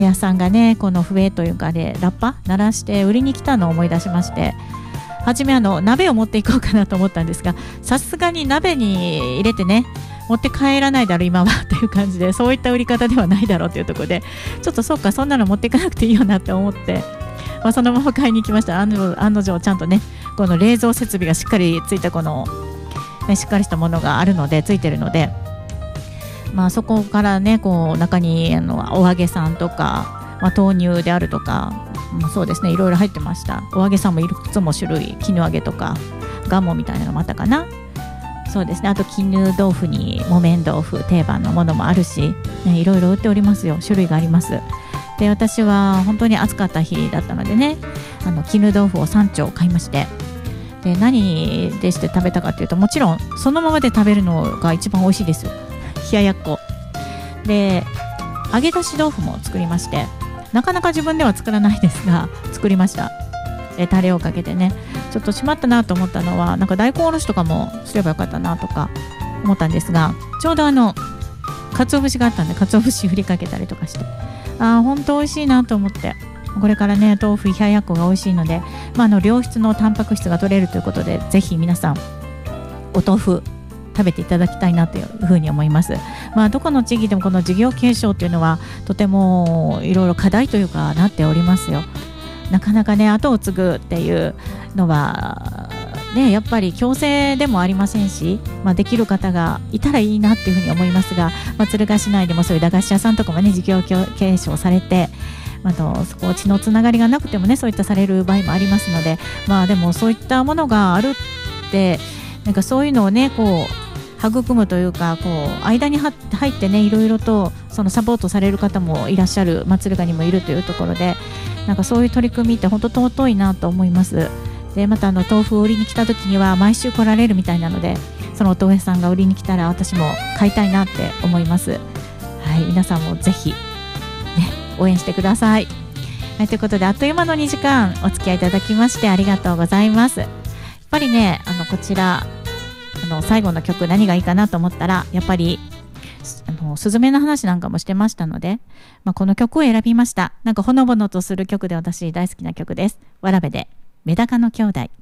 屋さんがねこの笛というかでラッパ鳴らして売りに来たのを思い出しまして、初め鍋を持っていこうかなと思ったんですが、さすがに鍋に入れてね持って帰らないだろ今はっていう感じで、そういった売り方ではないだろうというところで、ちょっとそうかそんなの持っていかなくていいよなって思って、そのまま買いに行きました。案の定ちゃんとねこの冷蔵設備がしっかりついたこの、しっかりしたものがあるのでついてるので、そこからねこう中にお揚げさんとか、豆乳であるとか、そうですねいろいろ入ってました。お揚げさんもいくつも種類、絹揚げとかガモみたいなのもあったかな。そうですね、あと絹豆腐に木綿豆腐定番のものもあるし、いろいろ売っておりますよ。種類があります。で私は本当に暑かった日だったのでね、絹豆腐を3丁買いまして、で何でして食べたかというと、もちろんそのままで食べるのが一番美味しいです。冷ややっこで揚げ出し豆腐も作りまして、なかなか自分では作らないですが作りました。タレをかけてね、ちょっとしまったなと思ったのは、なんか大根おろしとかもすればよかったなとか思ったんですが、ちょうど鰹節があったんで鰹節振りかけたりとかして、本当美味しいなと思って、これからね豆腐冷ややっこが美味しいので、良質のタンパク質が取れるということで、ぜひ皆さんお豆腐食べていただきたいなというふうに思います。どこの地域でもこの事業継承というのはとてもいろいろ課題というかなっておりますよ。なかなかね後を継ぐっていうのはねやっぱり強制でもありませんし、できる方がいたらいいなっていうふうに思いますが、敦賀市内でもそういう駄菓子屋さんとかもね事業継承されて、そこ血のつながりがなくてもねそういったされる場合もありますので、でもそういったものがあるって、なんかそういうのをねこう育むというか、こう間に入ってねいろいろとそのサポートされる方もいらっしゃる、敦賀にもいるというところで、なんかそういう取り組みって本当尊いなと思います。でまた豆腐を売りに来た時には毎週来られるみたいなので、そのお豆腐屋さんが売りに来たら私も買いたいなって思います。皆さんもぜひ、応援してください。ということであっという間の2時間お付き合いいただきましてありがとうございます。やっぱりねこちら最後の曲何がいいかなと思ったら、やっぱりスズメの話なんかもしてましたので、この曲を選びました。なんかほのぼのとする曲で私大好きな曲です。わらべでメダカの兄弟。